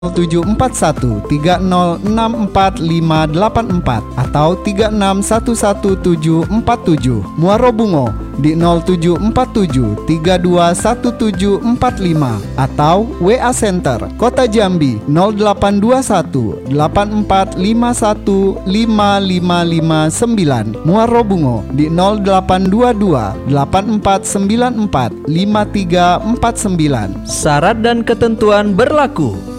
0741306454 atau 36111747. Muaro Bungo di 0747321745 atau WA Center Kota Jambi 082184515559. Muaro Bungo di 082284945349. Syarat dan ketentuan berlaku.